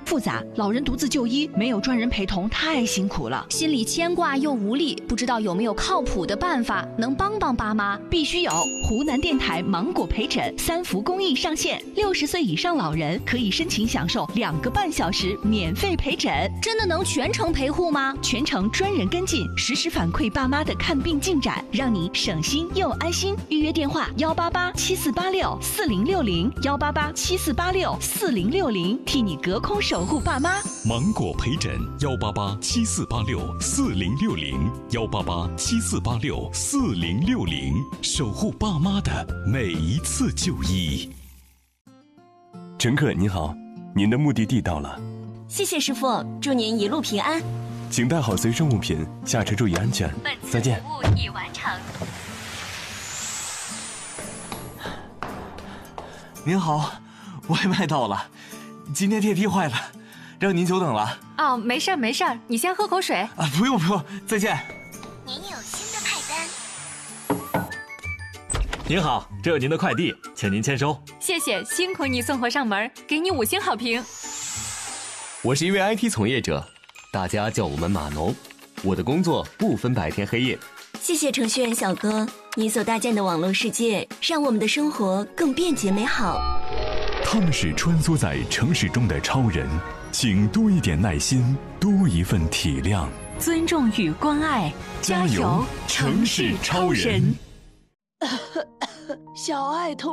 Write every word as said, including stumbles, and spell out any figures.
复杂，老人独自就医，没有专人陪同，太辛苦了， 心里牵挂又无力，不知道有没有靠谱的办法能帮帮爸妈？ 必须有！湖南电台芒果陪诊三福公益上线，六十岁以上老人可以申请享受两个半小时免费陪诊。 真的能全程陪护吗？ 全程专人跟进，实时反馈爸妈的看病进展，让你省心又安心。预约电话：幺八八七四八六四零六零，幺八八七四八六四零六零，替你隔空守护爸妈。 芒果陪诊幺八八七四八六四零六零，幺八八七四八六四零六零，守护爸妈的每一次就医。 乘客您好，您的目的地到了。 谢谢师傅，祝您一路平安。 请带好随身物品，下车注意安全。再见。 服务已完成。 您好，外卖到了，今天电梯坏了，让您久等了。 哦，没事儿没事儿，你先喝口水。 啊，不用不用，再见。 您有新的派单。 您好，这有您的快递，请您签收。 谢谢，辛苦你送货上门，给你五星好评。 我是一位 I T 从业者，大家叫我们码农。我的工作不分白天黑夜。 谢谢程序员小哥，你所搭建的网络世界，让我们的生活更便捷美好。 他们是穿梭在城市中的超人，请多一点耐心，多一份体谅， 尊重与关爱，加油，城市超人。 小爱偷